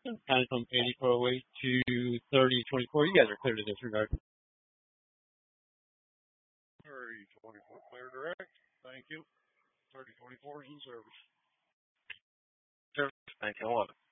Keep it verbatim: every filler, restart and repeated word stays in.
Time from eighty-four oh eight to thirty twenty-four. You guys are clear to disregard. thirty twenty-four, clear direct. Thank you. thirty twenty-four is in service. Service nineteen eleven.